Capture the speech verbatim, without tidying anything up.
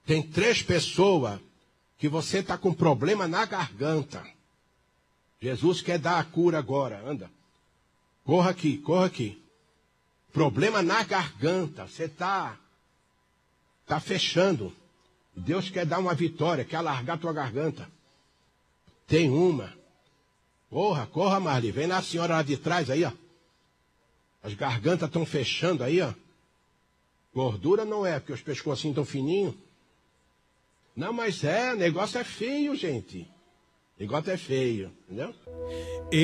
Tem três pessoas que você está com problema na garganta. Jesus quer dar a cura agora. Anda. Corra aqui, corra aqui. Problema na garganta. Você está tá fechando. Deus quer dar uma vitória, quer alargar a tua garganta. Tem uma. Corra, corra, Marli. Vem lá a senhora lá de trás aí, ó. As gargantas estão fechando aí, ó. Gordura não é, porque os pescocinhos estão fininhos. Não, mas é, o negócio é feio, gente. O negócio é feio, entendeu?